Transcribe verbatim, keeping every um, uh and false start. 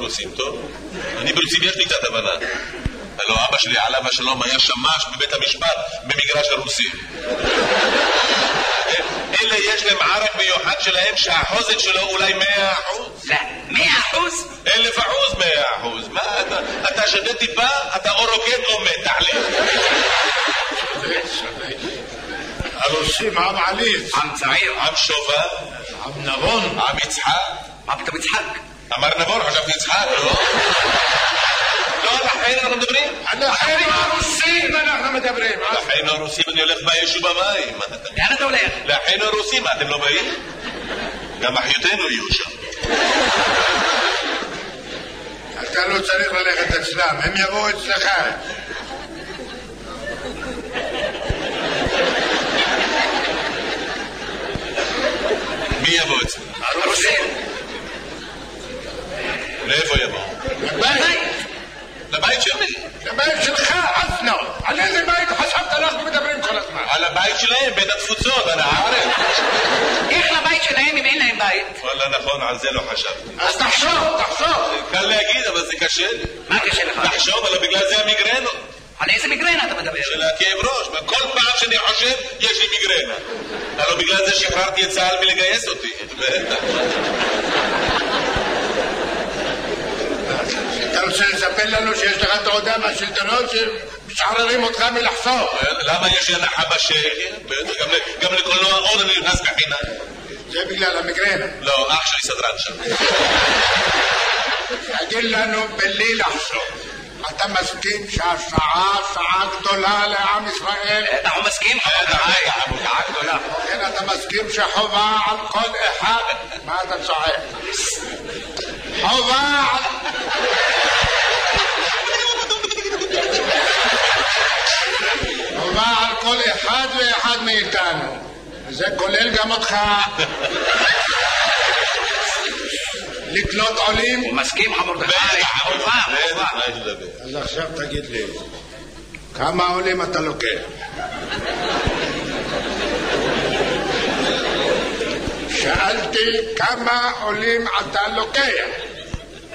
ברוסים, טוב? אני ברוסים יש לי קצת הבנה. הלוא אבא שלי עליו השלום היה שמש בבית המשפט במגרש הרוסים. אלה יש להם ערק מיוחד שלהם שהחוזק שלו אולי מאה אחוז. לא, מאה אחוז? אלף אחוז מאה אחוז. מה אתה, אתה שדה טיפה, אתה או רוקד או מת, תחליט. הרוסים עם עליץ, עם צעיר, עם שובה, עם נבון, עם יצחק. מה פתאום יצחק? אמר נבון, חשבתי יצחק, לא? לא, על אחינו אנחנו מדברים? על אחינו הרוסים אנחנו מדברים. על אחינו הרוסים אני הולך באש ובמים. לאן אתה הולך? לאחינו הרוסים, אתם לא באים? גם אחיותינו יהיו שם. אתה לא צריך ללכת אצלם, הם יבואו אצלך. מי יבוא אצלם? הרוסים. לאיפה יבוא? לבית. לבית שלי. לבית שלך, אסנו. על איזה בית חשבת אנחנו מדברים כל הזמן? על הבית שלהם, בית התפוצות, על הארץ. איך לבית שלהם אם אין להם בית? וואלה נכון, על זה לא חשבתי. אז תחשוב, תחשוב. קל להגיד, אבל זה קשה לי. מה קשה לך? תחשוב, אבל בגלל זה המיגרנו. על איזה מיגרנה אתה מדבר? של הכאב ראש. כל פעם שאני חושב, יש לי מיגרנה. הלוא בגלל זה שחררתי את צה"ל מלגייס אותי. בטח. אתה רוצה לספר לנו שיש לך תעודה מהשלטונות שמשחררים אותך מלחשוב? למה יש לי הנחה בשקל? גם לקולנוע עוד אני נכנס בחינה. זה בגלל המיגרנה. לא, אח שלי סדרן שם. תגיד לנו בלי לחשוב, אתה מסכים שהשעה שעה גדולה לעם ישראל? אנחנו מסכים? שעה גדולה. כן, אתה מסכים שחובה על כל אחד? מה אתה צועק? חובה על... חובה על כל אחד ואחד מאיתנו. זה כולל גם אותך. לקלוט עולים. הוא מסכים חמורדכי. חובה, חובה. אז עכשיו תגיד לי, כמה עולים אתה לוקח? שאלתי כמה עולים אתה לוקח.